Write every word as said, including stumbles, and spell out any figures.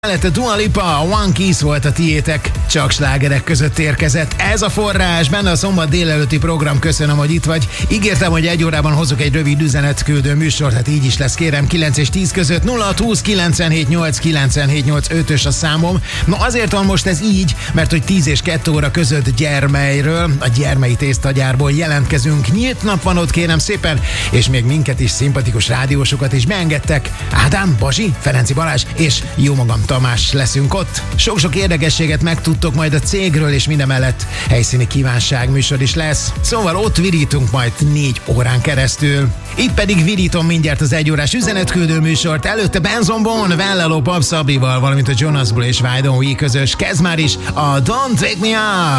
Mellette Dua Lipa, a One Kiss volt a tiétek, csak slágerek között érkezett. Ez a forrás, benne a szombat délelőtti program, köszönöm, hogy itt vagy. Ígértem, hogy egy órában hozok egy rövid üzenetküldő műsort, hát így is lesz, kérem, kilenc és tíz között. Nulla hat húsz kilencvenhét nyolc kilencvenhét nyolc ötös a számom. No azért van most ez így, mert hogy tíz és kettő óra között Gyermelyről, a Gyermelyi tésztagyárból jelentkezünk. Nyílt nap van ott, kérem szépen, és még minket is, szimpatikus rádiósokat is beengedtek. Ádám, Bazsi, Ferenci Balázs és jó magam Tamás leszünk ott. Sok-sok érdekességet megtudtok majd a cégről, és mindemellett helyszíni kívánság műsor is lesz. Szóval ott virítunk majd négy órán keresztül. Itt pedig virítom mindjárt az egyórás üzenetküldő műsort. Előtte Benson Boone, Velleló Pap Szabival, valamint a Jonas Blue és Why Don't We közös. Kezd már is a Don't Wake Me Up!